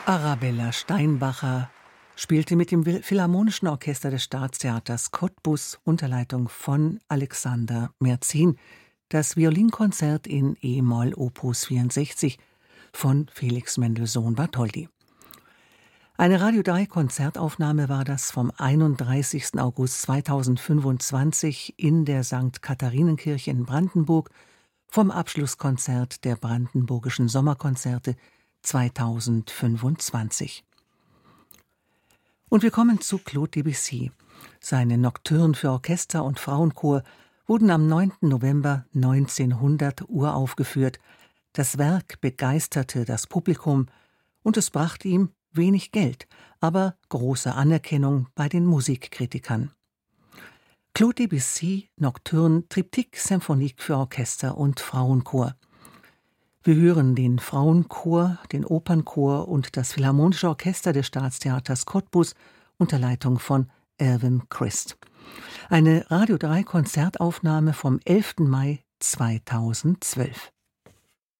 Arabella Steinbacher spielte mit dem Philharmonischen Orchester des Staatstheaters Cottbus unter Leitung von Alexander Merzin das Violinkonzert in e-Moll Opus 64 von Felix Mendelssohn Bartholdy. Eine Radio 3 Konzertaufnahme war das vom 31. August 2025 in der St. Katharinenkirche in Brandenburg vom Abschlusskonzert der Brandenburgischen Sommerkonzerte 2025. Und wir kommen zu Claude Debussy. Seine Nocturnen für Orchester und Frauenchor wurden am 9. November 1900 uraufgeführt. Das Werk begeisterte das Publikum und es brachte ihm wenig Geld, aber große Anerkennung bei den Musikkritikern. Claude Debussy, Nocturne, Triptyque Symphonique für Orchester und Frauenchor. Wir hören den Frauenchor, den Opernchor und das Philharmonische Orchester des Staatstheaters Cottbus unter Leitung von Irvin Christ. Eine Radio 3 Konzertaufnahme vom 11. Mai 2012.